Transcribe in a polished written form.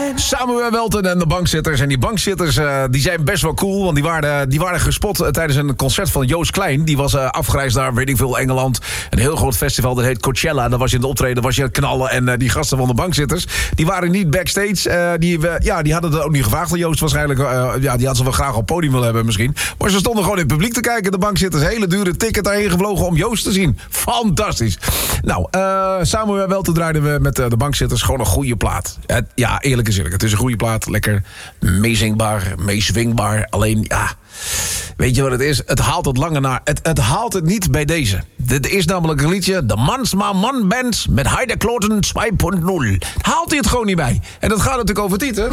Samuel Welten en de bankzitters. En die bankzitters die zijn best wel cool. Want die waren gespot tijdens een concert van Joost Klein. Die was afgereisd naar, weet ik veel, Engeland. Een heel groot festival, dat heet Coachella. Daar was je in de optreden, was je aan het knallen. En die gasten van de bankzitters, die waren niet backstage. Die hadden het ook niet gevraagd. Joost waarschijnlijk, die had ze wel graag op het podium willen hebben misschien. Maar ze stonden gewoon in het publiek te kijken. De bankzitters, hele dure ticket daarheen gevlogen om Joost te zien. Fantastisch. Nou, Samuel Welten draaiden we met de bankzitters gewoon een goede plaat. Ja, eerlijk is eerlijk. Het is een goede plaat. Lekker meezingbaar, meeswingbaar. Alleen, ja, weet je wat het is? Het haalt het lange naar. Het haalt het niet bij deze. Dit is namelijk een liedje, de Mansma Man Band met Heide Kloten 2.0. Haalt hij het gewoon niet bij. En dat gaat natuurlijk over Tieten.